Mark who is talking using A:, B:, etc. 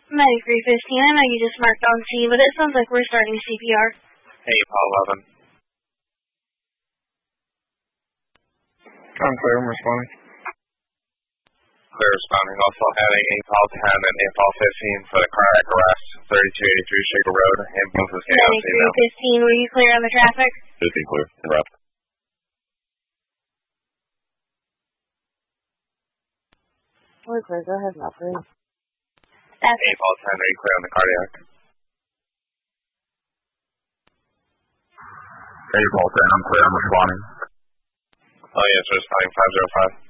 A: Medic 315, I know you just marked on C, but it sounds like we're starting CPR.
B: Hey, Paul 11.
C: I'm clear, I'm responding.
B: Clear responding. Also having APOL 10 and APOL 15 for the cardiac arrest, 3283 Sugar Road. Ambulance is getting on
A: Medic
B: scene now.
A: 315, were you clear on the traffic?
B: 15 clear. En route.
D: We're clear, go ahead, operator.
A: That's
B: APOL 10, are you clear on the cardiac?
C: APOL 10, I'm clear, I'm responding.
B: Oh yes, responding 505.